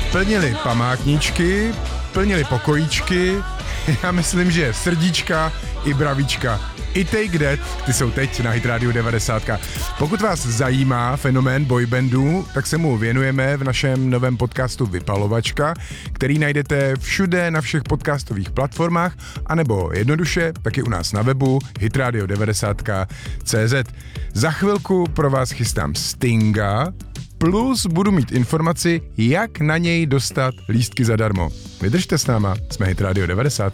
Plnili památníčky, plnili pokojíčky, já myslím, že srdíčka i bravíčka. I Take That, ty jsou teď na Hit Radio 90. Pokud vás zajímá fenomén boybandů, tak se mu věnujeme v našem novém podcastu Vypalovačka, který najdete všude na všech podcastových platformách, anebo jednoduše taky u nás na webu hitradio90.cz. Za chvilku pro vás chystám Stinga, plus budu mít informaci, jak na něj dostat lístky zadarmo. Vydržte s náma, jsme Hit Radio 90.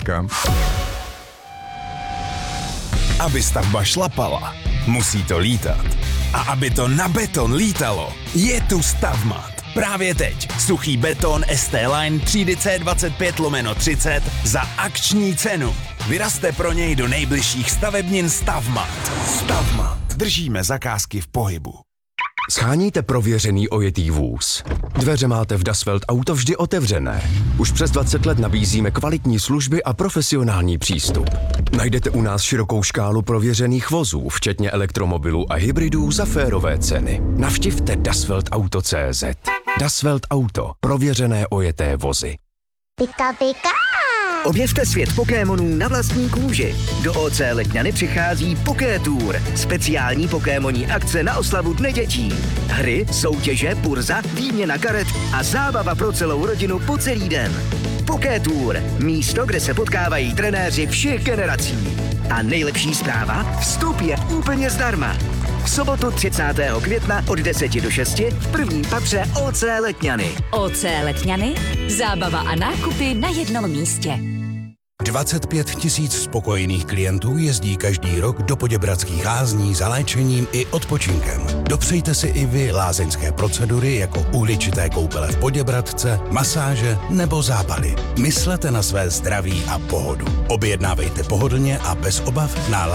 Aby stavba šlapala, musí to lítat. A aby to na beton lítalo, je tu Stavmat. Právě teď suchý beton ST-Line třídy C25/30 za akční cenu. Vyrazte pro něj do nejbližších stavebnin Stavmat. Stavmat. Držíme zakázky v pohybu. Sháníte prověřený ojetý vůz. Dveře máte v Dasvelt Auto vždy otevřené. Už přes 20 let nabízíme kvalitní služby a profesionální přístup. Najdete u nás širokou škálu prověřených vozů, včetně elektromobilů a hybridů za férové ceny. Navštivte dasveltauto.cz. Dasvelt Auto. Prověřené ojeté vozy. Pika pika! Objevte svět Pokémonů na vlastní kůži. Do OC Letňany přichází Pokétour, speciální pokémonní akce na oslavu Dne dětí. Hry, soutěže, burza, výměna karet a zábava pro celou rodinu po celý den. Pokétour, místo, kde se potkávají trenéři všech generací. A nejlepší zpráva? Vstup je úplně zdarma. V sobotu 30. května od 10 do 6 v prvním patře OC Letňany. OC Letňany, zábava a nákupy na jednom místě. 25 000 spokojených klientů jezdí každý rok do Poděbradských lázní za léčením i odpočinkem. Dopřejte si i vy lázeňské procedury jako uhličité koupele v Poděbradce, masáže nebo zábaly. Myslete na své zdraví a pohodu. Objednávejte pohodlně a bez obav na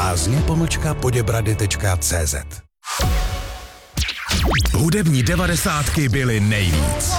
lázně-poděbrady.cz. Hudební 90 byly nejvíc.